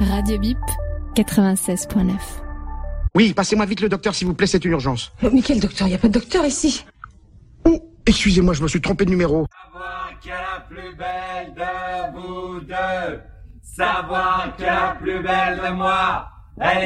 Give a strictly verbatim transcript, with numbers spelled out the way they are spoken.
Radio Bip, quatre-vingt-seize point neuf. Oui, passez-moi vite le docteur, s'il vous plaît, c'est une urgence. Oh, mais quel docteur? Il n'y a pas de docteur ici. Oh, excusez-moi, je me suis trompé de numéro. Savoir qui est la plus belle de vous deux. Savoir qui est la plus belle de moi. Elle